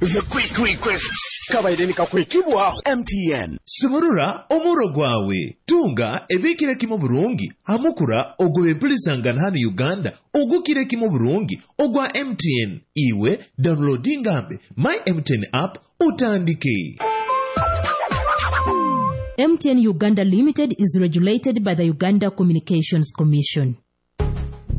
kabaire nikakwekibwaho MTN Sumurura omuro gwawe tunga ebikire kimo burungi hamukura ogwe empulisangana hano Uganda ogukire kimo burungi ogwa MTN iwe downloadingambe my MTN app utandike. MTN Uganda Limited is regulated by the Uganda Communications Commission.